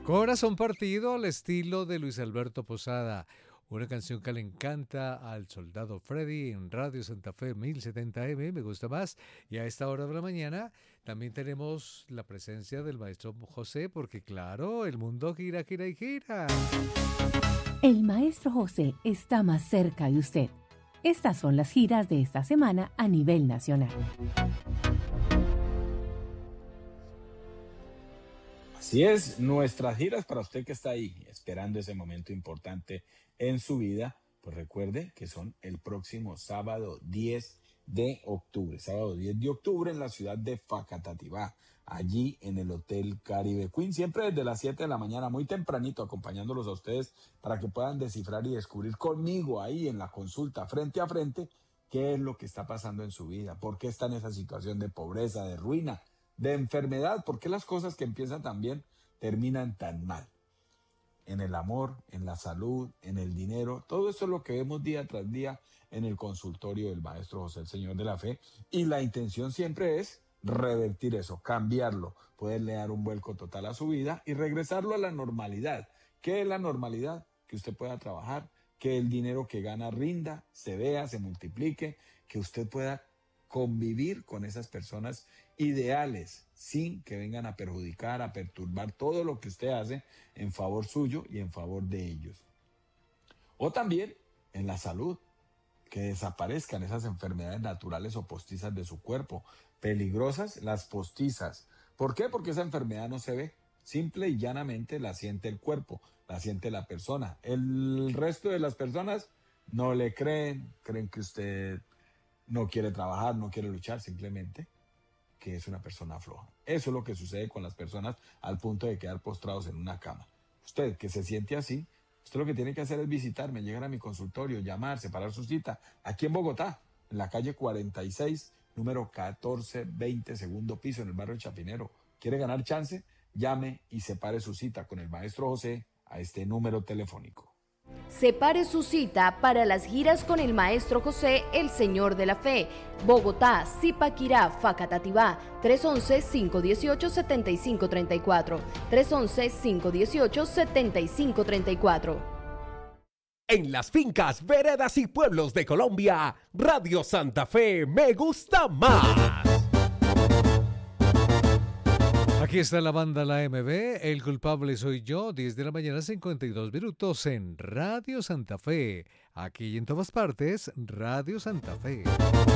Corazón partido al estilo de Luis Alberto Posada. Una canción que le encanta al soldado Freddy en Radio Santa Fe 1070M, me gusta más. Y a esta hora de la mañana también tenemos la presencia del maestro José, porque claro, el mundo gira, gira y gira. El maestro José está más cerca de usted. Estas son las giras de esta semana a nivel nacional. Así es, nuestras giras para usted que está ahí esperando ese momento importante en su vida, pues recuerde que son el próximo sábado 10 de octubre, en la ciudad de Facatativá, allí en el Hotel Caribe Queen, siempre desde las 7 de la mañana, muy tempranito, acompañándolos a ustedes para que puedan descifrar y descubrir conmigo ahí en la consulta frente a frente qué es lo que está pasando en su vida, por qué está en esa situación de pobreza, de ruina, de enfermedad, por qué las cosas que empiezan tan bien terminan tan mal. En el amor, en la salud, en el dinero, todo eso es lo que vemos día tras día en el consultorio del maestro José, el Señor de la Fe, y la intención siempre es revertir eso, cambiarlo, poderle dar un vuelco total a su vida y regresarlo a la normalidad. ¿Qué es la normalidad? Que usted pueda trabajar, que el dinero que gana rinda, se vea, se multiplique, que usted pueda convivir con esas personas ideales sin que vengan a perjudicar, a perturbar todo lo que usted hace en favor suyo y en favor de ellos. O también en la salud, que desaparezcan esas enfermedades naturales o postizas de su cuerpo. Peligrosas las postizas. ¿Por qué? Porque esa enfermedad no se ve. Simple y llanamente la siente el cuerpo, la siente la persona. El resto de las personas no le creen, creen que usted no quiere trabajar, no quiere luchar, simplemente que es una persona floja. Eso es lo que sucede con las personas al punto de quedar postrados en una cama. Usted que se siente así, usted lo que tiene que hacer es visitarme, llegar a mi consultorio, llamar, separar su cita, aquí en Bogotá, en la calle 46, número 1420, segundo piso, en el barrio Chapinero. ¿Quiere ganar chance? Llame y separe su cita con el maestro José a este número telefónico. Separe su cita para las giras con el maestro José, el Señor de la Fe. Bogotá, Zipaquirá, Facatativá, 311-518-7534. 311-518-7534. En las fincas, veredas y pueblos de Colombia, Radio Santa Fe me gusta más. Aquí está la banda La MB, el culpable soy yo, 10 de la mañana, 52 minutos en Radio Santa Fe. Aquí y en todas partes, Radio Santa Fe.